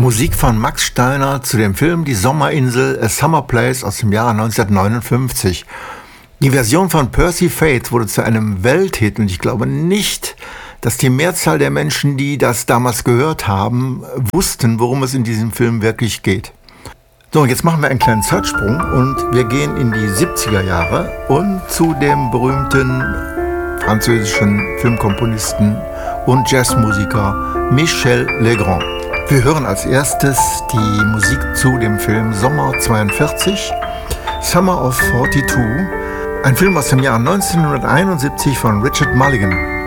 Musik von Max Steiner zu dem Film Die Sommerinsel, A Summer Place aus dem Jahre 1959. Die Version von Percy Faith wurde zu einem Welthit und ich glaube nicht, dass die Mehrzahl der Menschen, die das damals gehört haben, wussten, worum es in diesem Film wirklich geht. So, jetzt machen wir einen kleinen Zeitsprung und wir gehen in die 70er Jahre und zu dem berühmten französischen Filmkomponisten und Jazzmusiker Michel Legrand. Wir hören als erstes die Musik zu dem Film Sommer 42, Summer of 42, ein Film aus dem Jahr 1971 von Richard Mulligan.